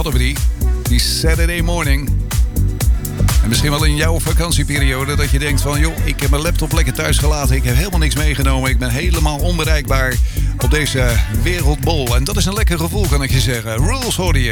hadden we die Saturday morning. En misschien wel in jouw vakantieperiode dat je denkt van... joh, ik heb mijn laptop lekker thuis gelaten. Ik heb helemaal niks meegenomen. Ik ben helemaal onbereikbaar op deze wereldbol. En dat is een lekker gevoel, kan ik je zeggen. Rules hoorde je.